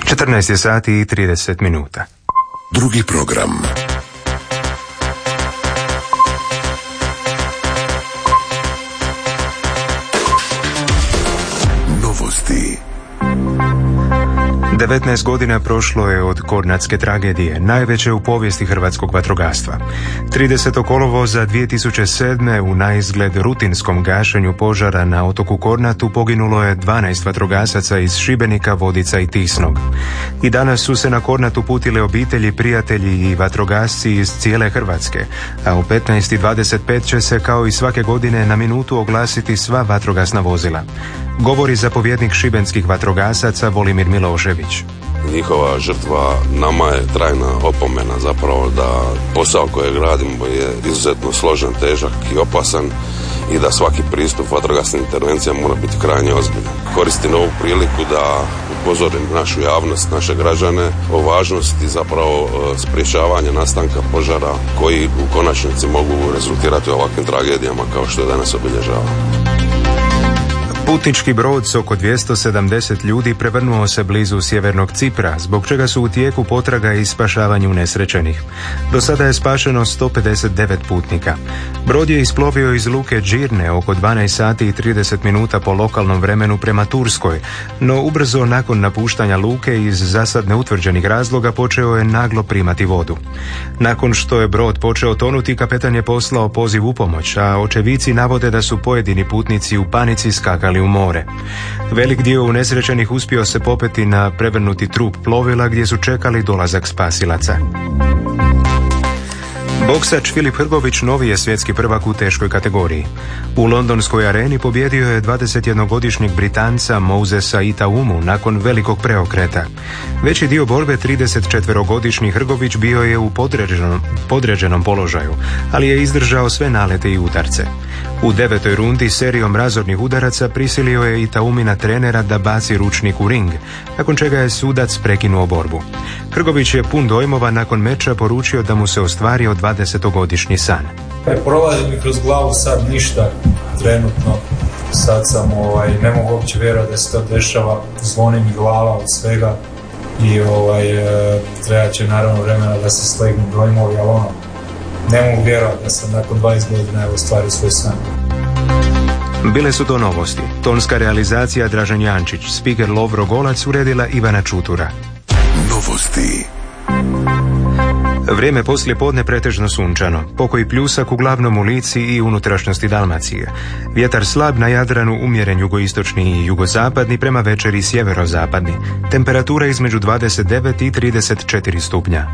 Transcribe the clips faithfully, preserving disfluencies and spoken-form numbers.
četrnaest je sati i trideset minuta. Drugi program. Novosti. devetnaest godina prošlo je od Kornatske tragedije, najveće u povijesti hrvatskog vatrogastva. tridesetog kolovoza dvije tisuće sedme u naizgled rutinskom gašenju požara na otoku Kornatu poginulo je dvanaest vatrogasaca iz Šibenika, Vodica i Tisnog. I danas su se na Kornat uputile obitelji, prijatelji i vatrogasci iz cijele Hrvatske, a u petnaest i dvadeset pet će se kao i svake godine na minutu oglasiti sva vatrogasna vozila. Govori zapovjednik šibenskih vatrogasaca Volimir Milošević. Njihova žrtva nama je trajna opomena zapravo da posao kojeg radimo je izuzetno složen, težak i opasan i da svaki pristup vatrogasnim intervencijama mora biti krajnje ozbiljan. Koristim ovu priliku da upozorim našu javnost, naše građane o važnosti zapravo sprječavanja nastanka požara koji u konačnici mogu rezultirati u ovakvim tragedijama kao što je danas obilježava. Putnički brod s oko dvjesto sedamdeset ljudi prevrnuo se blizu sjevernog Cipra, zbog čega su u tijeku potraga i spašavanje unesrećenih. Do sada je spašeno sto pedeset devet putnika. Brod je isplovio iz luke Džirne oko dvanaest sati i trideset minuta po lokalnom vremenu prema Turskoj, no ubrzo nakon napuštanja luke iz zasad neutvrđenih razloga počeo je naglo primati vodu. Nakon što je brod počeo tonuti, kapetan je poslao poziv u pomoć, a očevici navode da su pojedini putnici u panici skakali u more. Velik dio unesrećenih uspio se popeti na prevrnuti trup plovila gdje su čekali dolazak spasilaca. Boksač Filip Hrgović novi je svjetski prvak u teškoj kategoriji. U londonskoj areni pobjedio je dvadesetjednogodišnjeg Britanca Mosesa Itaumu nakon velikog preokreta. Veći dio borbe tridesetčetverogodišnji Hrgović bio je u podređenom, podređenom položaju, ali je izdržao sve nalete i udarce. U devetoj rundi serijom razornih udaraca prisilio je Itaumina trenera da baci ručnik u ring, nakon čega je sudac prekinuo borbu. Hrgović je pun dojmova nakon meča poručio da mu se ostvario dvadesetogodišnji san. Prolazi mi kroz glavu sad ništa trenutno. Sad sam, ovaj, ne mogu uopće vjerovati da se to dešava. Zvoni mi glava od svega i ovaj, treba će naravno vremena da se slegnu dojmovi, ali ono, ne mogu vjerovati da sam nakon dvadeset godina ostvario svoj san. Bile su to novosti. Tonska realizacija Dražen Jančić, spiker Lovro Golac, uredila Ivana Čutura. Novosti. Vrijeme poslije podne pretežno sunčano, pokoji pljusak uglavnom u Lici i unutrašnjosti Dalmacije. Vjetar slab na Jadranu, umjeren jugoistočni i jugozapadni, prema večeri sjeverozapadni. Temperatura između dvadeset devet i trideset četiri stupnja.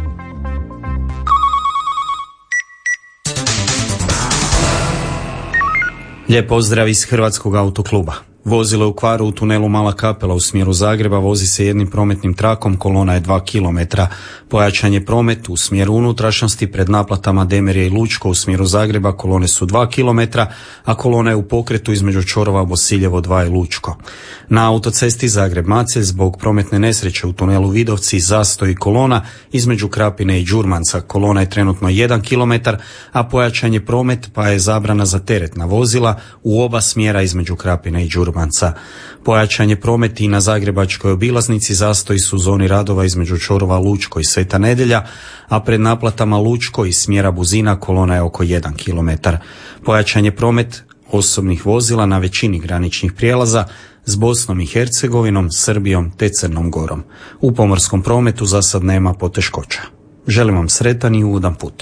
Lijep pozdrav iz Hrvatskog autokluba. Vozilo je u kvaru u tunelu Mala Kapela u smjeru Zagreba, vozi se jednim prometnim trakom, kolona je dva kilometra. Pojačan je promet u smjeru unutrašnjosti pred naplatama Demerje i Lučko u smjeru Zagreba, kolone su dva kilometra, a kolona je u pokretu između čorova Bosiljevo dva i Lučko. Na autocesti Zagreb-Macelj zbog prometne nesreće u tunelu Vidovci zastoji kolona između Krapine i Đurmanca. Kolona je trenutno jedan kilometar, a pojačan je promet pa je zabrana za teretna vozila u oba smjera između Krapine i Đurmanca. Pojačan je promet i na zagrebačkoj obilaznici, zastoji su u zoni radova između čorova Lučko i Sveta Nedjelja, a pred naplatama Lučko i smjera Buzina kolona je oko jedan kilometar. Pojačan je promet osobnih vozila na većini graničnih prijelaza s Bosnom i Hercegovinom, Srbijom te Crnom Gorom. U pomorskom prometu za sad nema poteškoća. Želim vam sretan i ugodan put.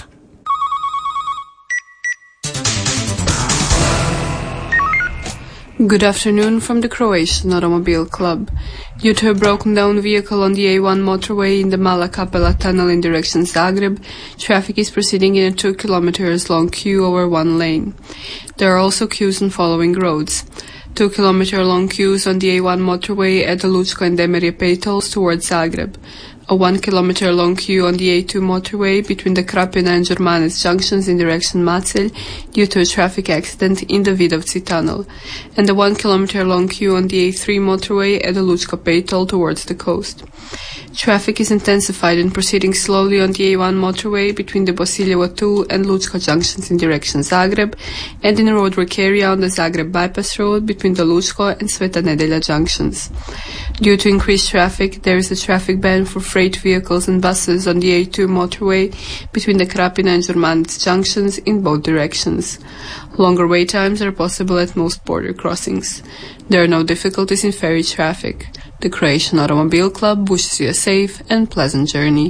Good afternoon from the Croatian Automobile Club. Due to a broken down vehicle on the A one motorway in the Mala Kapela tunnel in direction Zagreb, traffic is proceeding in a two kilometers long queue over one lane. There are also queues on following roads. Two kilometer long queues on the A one motorway at the Lučko and Demerje Petals towards Zagreb. A one kilometer long queue on the A two motorway between the Krapina and Žurmanec junctions in direction Macelj due to a traffic accident in the Vidovci tunnel, and a one kilometer long queue on the A three motorway at the Lučko Pej toll towards the coast. Traffic is intensified and proceeding slowly on the A one motorway between the Bosiljevo two and Lučko junctions in direction Zagreb, and in a road work area on the Zagreb bypass road between the Lučko and Sveta Nedelja junctions. Due to increased traffic, there is a traffic ban for freight vehicles and buses on the A two motorway between the Krapina and Žurmanec junctions in both directions. Longer wait times are possible at most border crossings. There are no difficulties in ferry traffic. The Croatian Automobile Club wishes you a safe and pleasant journey.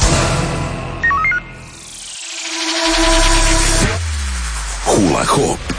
Hula Hop.